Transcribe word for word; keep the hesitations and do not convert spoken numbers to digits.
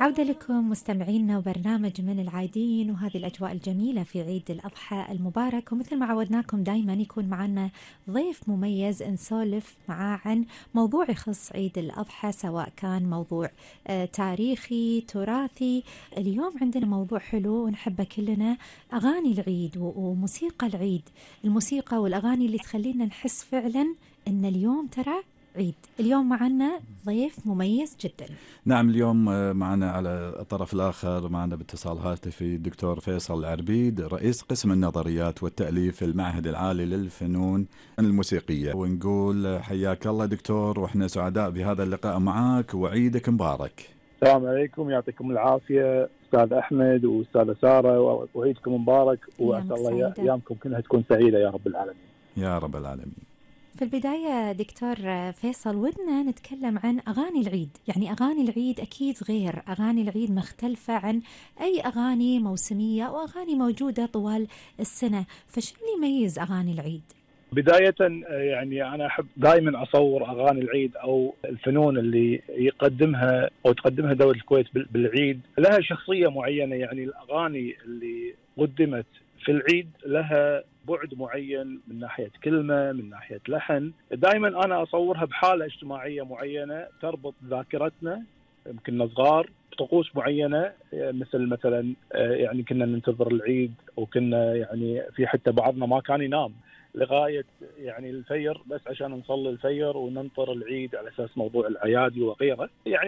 عودة لكم مستمعينا وبرنامج من العايدين، وهذه الأجواء الجميلة في عيد الأضحى المبارك. ومثل ما عودناكم دايما يكون معنا ضيف مميز نسولف معاه عن موضوع يخص عيد الأضحى، سواء كان موضوع آه تاريخي تراثي. اليوم عندنا موضوع حلو ونحبه كلنا، أغاني العيد وموسيقى العيد، الموسيقى والأغاني اللي تخلينا نحس فعلا أن اليوم ترى عيد. اليوم معنا ضيف مميز جدا. نعم، اليوم معنا على الطرف الآخر معنا باتصال هاتفي الدكتور فيصل العربيد، رئيس قسم النظريات والتأليف في المعهد العالي للفنون الموسيقية. ونقول حياك الله دكتور، وإحنا سعداء بهذا اللقاء معك، وعيدك مبارك. السلام عليكم، يعطيكم العافية أستاذ أحمد وأستاذة سارة، وعيدكم مبارك، وأسأل الله أيامكم كلها تكون سعيدة يا رب العالمين. يا رب العالمين. في البداية دكتور فيصل، ودنا نتكلم عن أغاني العيد. يعني أغاني العيد أكيد غير أغاني العيد، مختلفة عن أي أغاني موسمية وأغاني موجودة طوال السنة، فشو اللي يميز أغاني العيد؟ بداية يعني أنا أحب دائما أصور أغاني العيد أو الفنون اللي يقدمها أو تقدمها دولة الكويت بالعيد لها شخصية معينة. يعني الأغاني اللي قدمت في العيد لها بعد معين من ناحية كلمة، من ناحية لحن. دائما أنا أصورها بحالة اجتماعية معينة تربط ذاكرتنا، يمكن صغار طقوس معينة، مثل مثلا يعني كنا ننتظر العيد، وكنا يعني في حتى بعضنا ما كان ينام لغاية يعني الفجر بس عشان نصلي الفجر وننطر العيد على أساس موضوع الأعياد وغيره. يعني